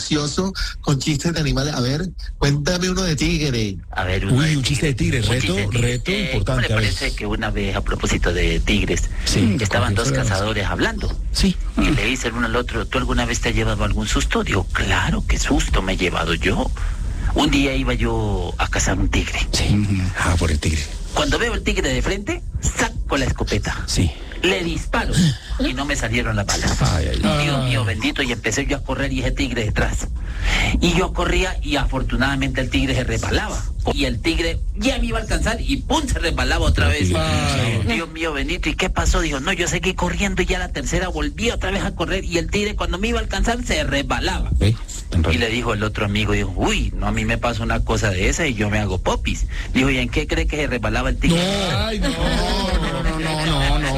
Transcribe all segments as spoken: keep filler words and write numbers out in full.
gracioso con chistes de animales. A ver, cuéntame uno de tigre. A ver, uno Uy, de un chiste de tigre, reto, de tigre. reto eh, importante. ¿Cómo le parece que una vez, a propósito de tigres, sí, estaban dos cazadores hablando? Sí. Y le dice el uno al otro, ¿tú alguna vez te has llevado algún susto? Digo, claro, ¿qué susto me he llevado yo? Un día iba yo a cazar un tigre. Sí. Ah, por el tigre. Cuando veo el tigre de frente, saco la escopeta. Sí. Le disparo y no me salieron las balas. Ay, ay, ay. Dios mío bendito, y empecé yo a correr y ese tigre detrás. Y yo corría y afortunadamente el tigre se resbalaba. Y el tigre ya me iba a alcanzar y ¡pum! Se resbalaba otra vez. Ay. Dios mío bendito, ¿y qué pasó? Dijo, no, yo seguí corriendo y ya la tercera volví otra vez a correr y el tigre cuando me iba a alcanzar se resbalaba. ¿Eh? Y le dijo el otro amigo, dijo, uy, no, a mí me pasa una cosa de esa y yo me hago popis. Dijo, ¿y en qué cree que se resbalaba el tigre? No, ay, no, no, no, no, no, no.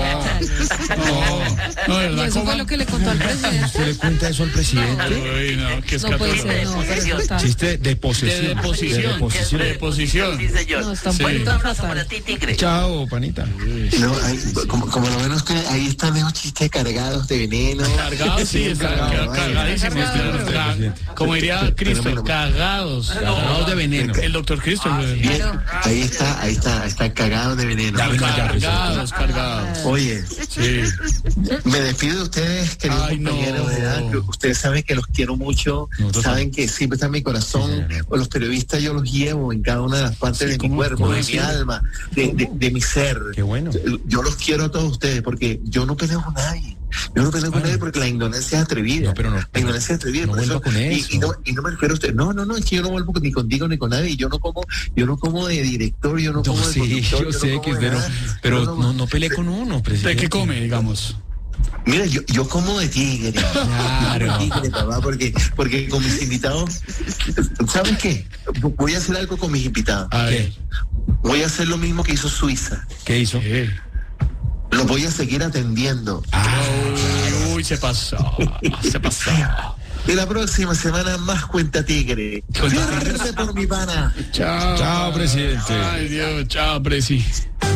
No, no, eso fue lo que le contó al presidente. ¿Usted le cuenta eso al presidente? Uy, no, que es no puede ser, no, no, chiste de posesión. De deposición. De deposición. De deposición. Sí, señor. No, está Bueno, muy un abrazo fatal. para ti, tigre. Chao, panita. No, ahí, como, como lo menos que ahí están esos chistes cargados de veneno. Cargados, sí, está cargado, cargadísimos. cargado. Ca- Como diría Cristo, cagados. Cagados de veneno. El doctor Cristo. Bien, ahí está, ahí está, está cagado de veneno. Ya, venga, ya, Cargados, cargados. Oye, Sí. me despido de ustedes, queridos Ay, no. compañeros, ¿verdad? Ustedes saben que los quiero mucho, Nosotros saben que siempre está en mi corazón. Sí, sí, sí. O los periodistas yo los llevo en cada una de las partes Sí, de mi ¿cómo? cuerpo, ¿Cómo de así? mi alma, de, de, de mi ser. Qué bueno. Yo los quiero a todos ustedes porque yo no peleo con nadie. Yo no peleo con Bueno. nadie porque la ignorancia es atrevida. No, pero no. La ignorancia es atrevida. No por vuelva con y, eso. y, no, y no me refiero a usted. No, no, no, es que yo no vuelvo ni contigo ni con nadie. Y yo no como, yo no como de director, yo no No, como de sí, conductor, yo no sé como que de usted no, nada. pero Yo no, no pelee con uno, ¿De presidente. qué come, digamos? Mira, yo, yo como de tigre. Claro. Yo como de tigre, papá, porque, porque con mis invitados, ¿sabes qué? Voy a hacer algo con mis invitados. A ver. Voy a hacer lo mismo que hizo Suiza. ¿Qué hizo? ¿Qué? Los voy a seguir atendiendo. Ah, Uy, se pasó. Se pasó. Y la próxima semana más Cuenta Tigre. Ciérrese por mi pana. Chao. Chao, presidente. Ay, Dios. Chao, presi.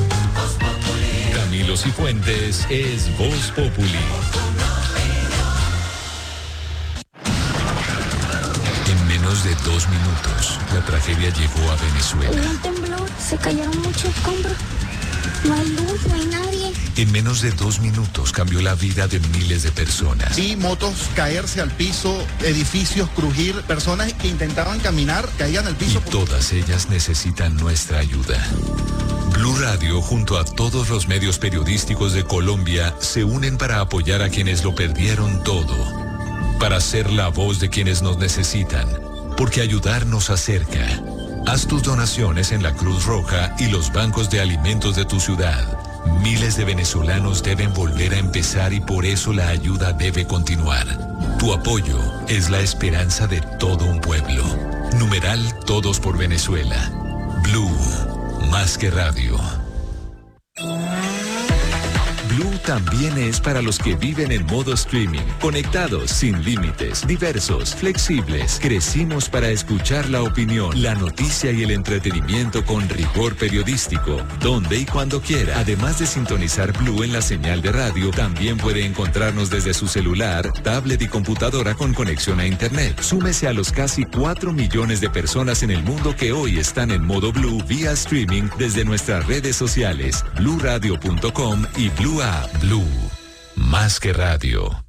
Camilo Cifuentes es Voz Populi. En menos de dos minutos, la tragedia llegó a Venezuela. Hubo un temblor, se cayeron muchos escombros. No hay luz, no hay nadie. En menos de dos minutos cambió la vida de miles de personas. Vi motos caerse al piso, edificios crujir, personas que intentaban caminar caían al Y piso. todas ellas necesitan nuestra ayuda. Blue Radio, junto a todos los medios periodísticos de Colombia, se unen para apoyar a quienes lo perdieron todo. Para ser la voz de quienes nos necesitan. Porque ayudar nos acerca. Haz tus donaciones en la Cruz Roja y los bancos de alimentos de tu ciudad. Miles de venezolanos deben volver a empezar y por eso la ayuda debe continuar. Tu apoyo es la esperanza de todo un pueblo. Numeral Todos por Venezuela. Blue, más que radio. Blue también es para los que viven en modo streaming, conectados, sin límites, diversos, flexibles. Crecimos para escuchar la opinión, la noticia y el entretenimiento con rigor periodístico, donde y cuando quiera. Además de sintonizar Blue en la señal de radio, también puede encontrarnos desde su celular, tablet y computadora con conexión a internet. Súmese a los casi cuatro millones de personas en el mundo que hoy están en modo Blue vía streaming desde nuestras redes sociales, blue radio punto com y Blue App. Blue, más que radio.